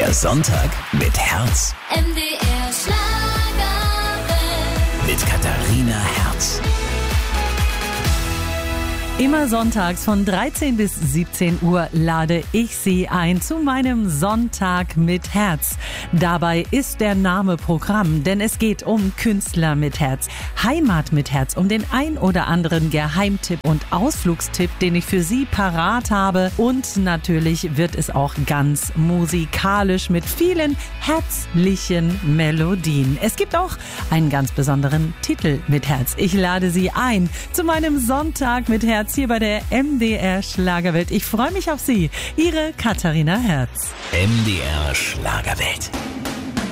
Der Sonntag mit Herz. MDR Schlagerwelt. Mit Katharina Herz. Immer sonntags von 13 bis 17 Uhr lade ich Sie ein zu meinem Sonntag mit Herz. Dabei ist der Name Programm, denn es geht um Künstler mit Herz, Heimat mit Herz, um den ein oder anderen Geheimtipp und Ausflugstipp, den ich für Sie parat habe. Und natürlich wird es auch ganz musikalisch mit vielen herzlichen Melodien. Es gibt auch einen ganz besonderen Titel mit Herz. Ich lade Sie ein zu meinem Sonntag mit Herz hier bei der MDR Schlagerwelt. Ich freue mich auf Sie. Ihre Katharina Herz. MDR Schlagerwelt.